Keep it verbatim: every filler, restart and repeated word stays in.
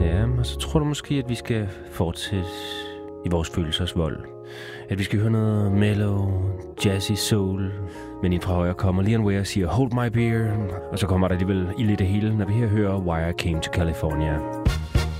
Ja, og så tror du måske, at vi skal fortsætte i vores følelsers vold. At vi skal høre noget mellow, jazzy soul. Men ind fra højre kommer Leon Ware og siger, hold my beer. Og så kommer der alligevel ild i det hele, når vi her hører Why I Came to California.